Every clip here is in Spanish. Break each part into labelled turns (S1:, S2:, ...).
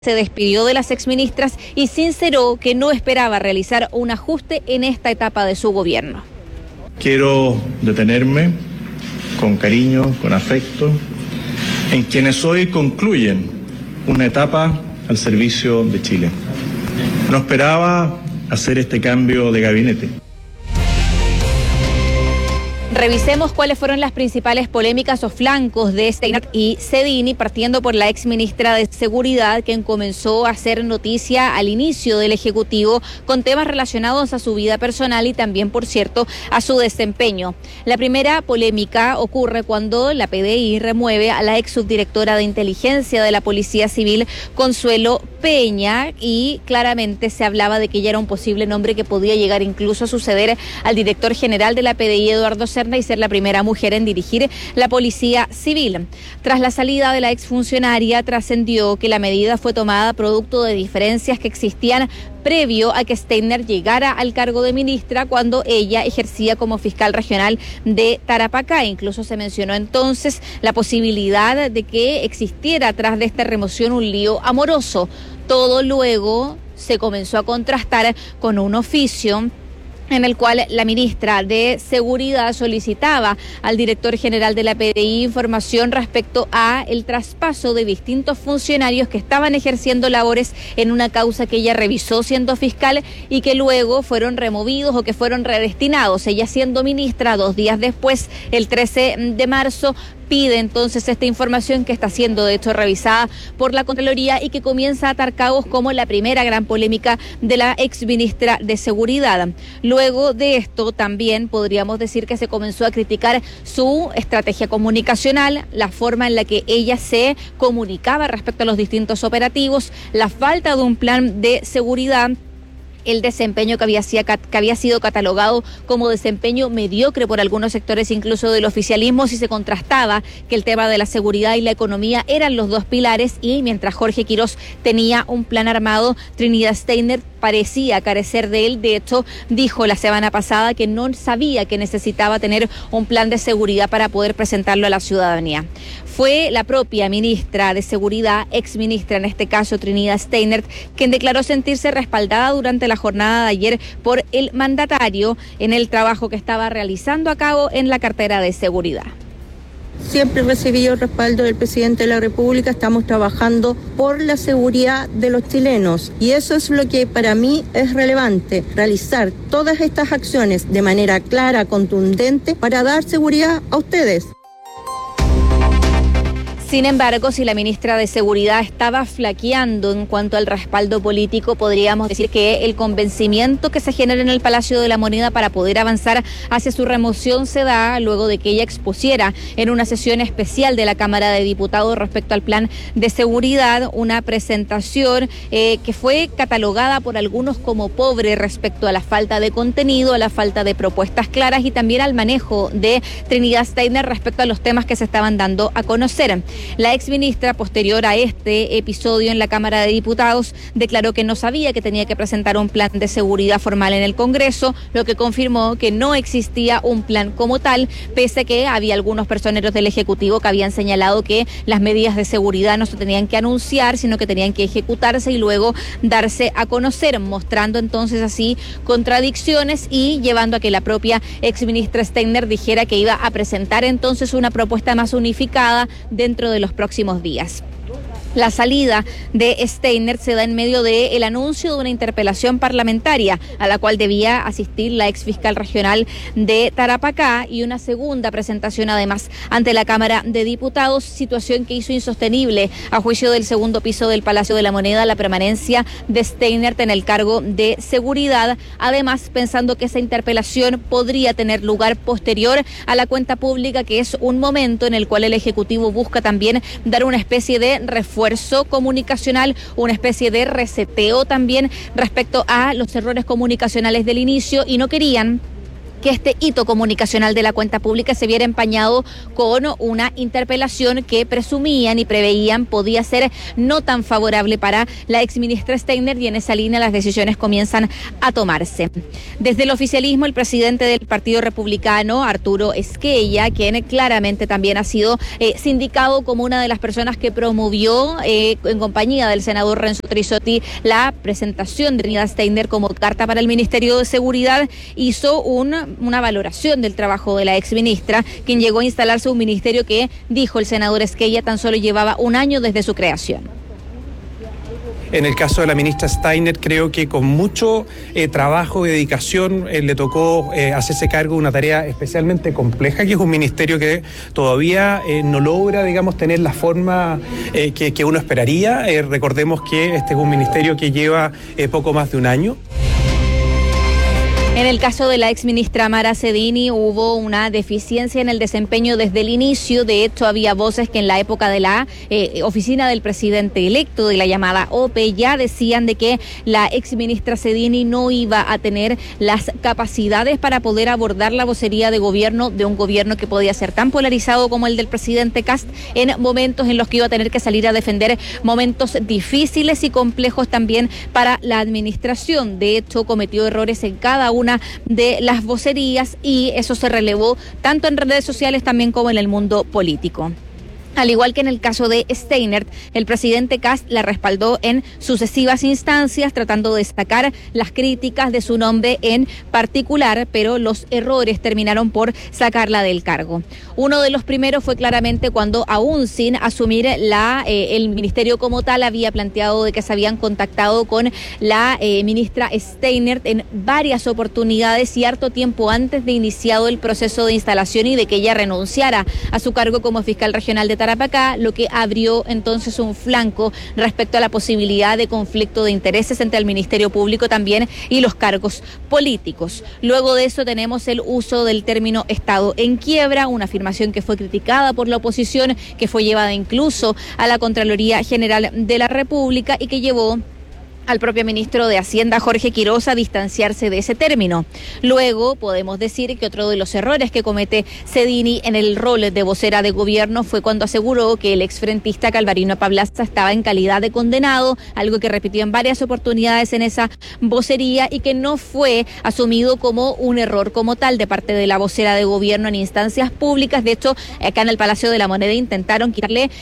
S1: Se despidió de las exministras y sinceró que no esperaba realizar un ajuste en esta etapa de su gobierno.
S2: Quiero detenerme con cariño, con afecto, en quienes hoy concluyen una etapa al servicio de Chile. No esperaba hacer este cambio de gabinete.
S1: Revisemos cuáles fueron las principales polémicas o flancos de Steiner y Cedini, partiendo por la exministra de Seguridad, quien comenzó a hacer noticia al inicio del Ejecutivo con temas relacionados a su vida personal y también, por cierto, a su desempeño. La primera polémica ocurre cuando la PDI remueve a la ex subdirectora de inteligencia de la Policía Civil, Consuelo Peña, y claramente se hablaba de que ella era un posible nombre que podía llegar incluso a suceder al director general de la PDI, Eduardo Serna, y ser la primera mujer en dirigir la Policía Civil. Tras la salida de la exfuncionaria, trascendió que la medida fue tomada producto de diferencias que existían previo a que Steiner llegara al cargo de ministra cuando ella ejercía como fiscal regional de Tarapacá. Incluso se mencionó entonces la posibilidad de que existiera tras de esta remoción un lío amoroso. Todo luego se comenzó a contrastar con un oficio en el cual la ministra de Seguridad solicitaba al director general de la PDI información respecto a el traspaso de distintos funcionarios que estaban ejerciendo labores en una causa que ella revisó siendo fiscal y que luego fueron removidos o que fueron redestinados. Ella, siendo ministra, 2 días después, el 13 de marzo, pide entonces esta información, que está siendo de hecho revisada por la Contraloría y que comienza a atar cabos como la primera gran polémica de la exministra de Seguridad. Luego de esto también podríamos decir que se comenzó a criticar su estrategia comunicacional, la forma en la que ella se comunicaba respecto a los distintos operativos, la falta de un plan de seguridad, el desempeño que había sido catalogado como desempeño mediocre por algunos sectores incluso del oficialismo, si se contrastaba que el tema de la seguridad y la economía eran los 2 pilares, y mientras Jorge Quirós tenía un plan armado, Trinidad Steiner parecía carecer de él. De hecho, dijo la semana pasada que no sabía que necesitaba tener un plan de seguridad para poder presentarlo a la ciudadanía. Fue la propia ministra de Seguridad, exministra en este caso, Trinidad Steiner, quien declaró sentirse respaldada durante la jornada de ayer por el mandatario en el trabajo que estaba realizando a cabo en la cartera de seguridad.
S3: Siempre he recibido el respaldo del presidente de la República. Estamos trabajando por la seguridad de los chilenos y eso es lo que para mí es relevante, realizar todas estas acciones de manera clara, contundente, para dar seguridad a ustedes.
S1: Sin embargo, si la ministra de Seguridad estaba flaqueando en cuanto al respaldo político, podríamos decir que el convencimiento que se genera en el Palacio de la Moneda para poder avanzar hacia su remoción se da luego de que ella expusiera en una sesión especial de la Cámara de Diputados respecto al plan de seguridad, una presentación que fue catalogada por algunos como pobre respecto a la falta de contenido, a la falta de propuestas claras y también al manejo de Trinidad Steiner respecto a los temas que se estaban dando a conocer. La exministra, posterior a este episodio en la Cámara de Diputados, declaró que no sabía que tenía que presentar un plan de seguridad formal en el Congreso, lo que confirmó que no existía un plan como tal, pese a que había algunos personeros del Ejecutivo que habían señalado que las medidas de seguridad no se tenían que anunciar, sino que tenían que ejecutarse y luego darse a conocer, mostrando entonces así contradicciones y llevando a que la propia exministra Steiner dijera que iba a presentar entonces una propuesta más unificada dentro de los próximos días. La salida de Steiner se da en medio del anuncio de una interpelación parlamentaria a la cual debía asistir la exfiscal regional de Tarapacá y una segunda presentación además ante la Cámara de Diputados, situación que hizo insostenible, a juicio del segundo piso del Palacio de la Moneda, la permanencia de Steiner en el cargo de seguridad, además pensando que esa interpelación podría tener lugar posterior a la cuenta pública, que es un momento en el cual el Ejecutivo busca también dar una especie de refuerzo comunicacional, una especie de reseteo también respecto a los errores comunicacionales del inicio, y no querían que este hito comunicacional de la cuenta pública se viera empañado con una interpelación que presumían y preveían podía ser no tan favorable para la exministra Steiner, y en esa línea las decisiones comienzan a tomarse. Desde el oficialismo, el presidente del Partido Republicano, Arturo Esquella, quien claramente también ha sido sindicado como una de las personas que promovió en compañía del senador Renzo Trisotti la presentación de Nida Steiner como carta para el Ministerio de Seguridad, hizo una valoración del trabajo de la exministra, quien llegó a instalarse un ministerio que, dijo el senador Esquella, tan solo llevaba un año desde su creación.
S4: En el caso de la ministra Steiner, creo que con mucho trabajo y dedicación le tocó hacerse cargo de una tarea especialmente compleja, que es un ministerio que todavía no logra, digamos, tener la forma que uno esperaría. Recordemos que este es un ministerio que lleva poco más de un año.
S1: En el caso de la exministra Mara Cedini hubo una deficiencia en el desempeño desde el inicio. De hecho, había voces que en la época de la oficina del presidente electo, de la llamada OPE, ya decían de que la exministra Cedini no iba a tener las capacidades para poder abordar la vocería de gobierno de un gobierno que podía ser tan polarizado como el del presidente Kast, en momentos en los que iba a tener que salir a defender momentos difíciles y complejos también para la administración. De hecho, cometió errores en cada una de las vocerías y eso se relevó tanto en redes sociales también como en el mundo político. Al igual que en el caso de Steiner, el presidente Kast la respaldó en sucesivas instancias, tratando de destacar las críticas de su nombre en particular, pero los errores terminaron por sacarla del cargo. Uno de los primeros fue claramente cuando, aún sin asumir el ministerio como tal, había planteado de que se habían contactado con la ministra Steiner en varias oportunidades y harto tiempo antes de iniciado el proceso de instalación y de que ella renunciara a su cargo como fiscal regional de Tarapacá, lo que abrió entonces un flanco respecto a la posibilidad de conflicto de intereses entre el Ministerio Público también y los cargos políticos. Luego de eso tenemos el uso del término Estado en quiebra, una afirmación que fue criticada por la oposición, que fue llevada incluso a la Contraloría General de la República y que llevó al propio ministro de Hacienda, Jorge Quiroz, a distanciarse de ese término. Luego podemos decir que otro de los errores que comete Cedini en el rol de vocera de gobierno fue cuando aseguró que el exfrentista Calvarino Pablaza estaba en calidad de condenado, algo que repitió en varias oportunidades en esa vocería y que no fue asumido como un error como tal de parte de la vocera de gobierno en instancias públicas. De hecho, acá en el Palacio de la Moneda intentaron quitarle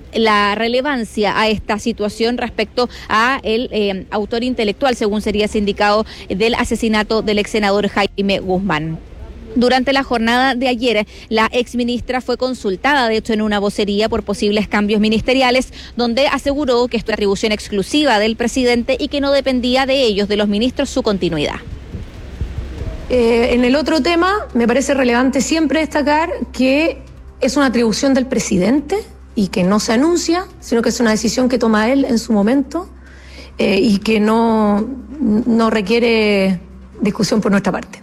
S1: la relevancia a esta situación respecto a el autor intelectual, según sería sindicado, del asesinato del ex senador Jaime Guzmán. Durante la jornada de ayer, la exministra fue consultada, de hecho, en una vocería por posibles cambios ministeriales, donde aseguró que esto es atribución exclusiva del presidente y que no dependía de ellos, de los ministros, su continuidad.
S5: En el otro tema, me parece relevante siempre destacar que es una atribución del presidente y que no se anuncia, sino que es una decisión que toma él en su momento. Y que no requiere discusión por nuestra parte.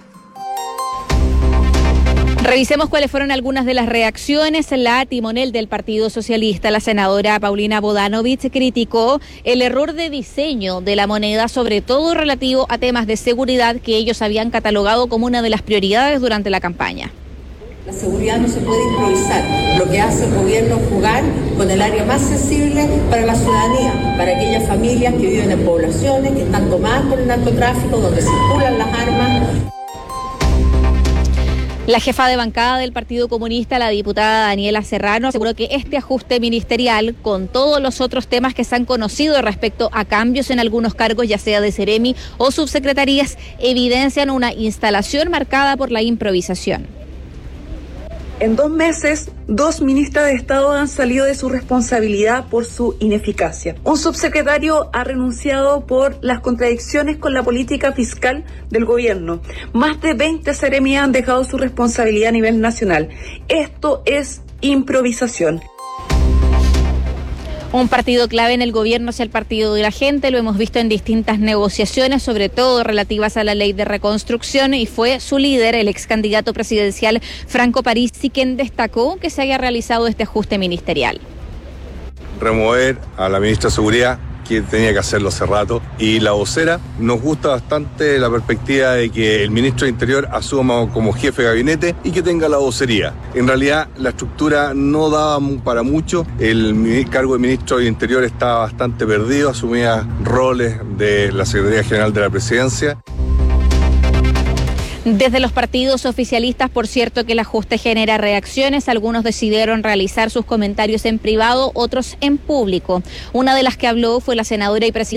S1: Revisemos cuáles fueron algunas de las reacciones. La timonel del Partido Socialista, la senadora Paulina Bodanovich, criticó el error de diseño de la moneda, sobre todo relativo a temas de seguridad que ellos habían catalogado como una de las prioridades durante la campaña.
S6: La seguridad no se puede improvisar. Lo que hace el gobierno es jugar con el área más sensible para la ciudadanía, para aquellas familias que viven en poblaciones, que están tomadas por el narcotráfico, donde circulan las armas.
S1: La jefa de bancada del Partido Comunista, la diputada Daniela Serrano, aseguró que este ajuste ministerial, con todos los otros temas que se han conocido respecto a cambios en algunos cargos, ya sea de Seremi o subsecretarías, evidencian una instalación marcada por la improvisación.
S7: En 2 meses, 2 ministras de Estado han salido de su responsabilidad por su ineficacia. Un subsecretario ha renunciado por las contradicciones con la política fiscal del gobierno. Más de 20 seremi han dejado su responsabilidad a nivel nacional. Esto es improvisación.
S1: Un partido clave en el gobierno es el Partido de la Gente, lo hemos visto en distintas negociaciones, sobre todo relativas a la ley de reconstrucción, y fue su líder, el ex candidato presidencial Franco Parisi, quien destacó que se haya realizado este ajuste ministerial.
S8: Remover a la ministra de Seguridad, que tenía que hacerlo hace rato. Y la vocera, nos gusta bastante la perspectiva de que el ministro de Interior asuma como jefe de gabinete y que tenga la vocería. En realidad la estructura no daba para mucho, el cargo de ministro de Interior estaba bastante perdido, asumía roles de la Secretaría General de la Presidencia.
S1: Desde los partidos oficialistas, por cierto, que el ajuste genera reacciones. Algunos decidieron realizar sus comentarios en privado, otros en público. Una de las que habló fue la senadora y presidenta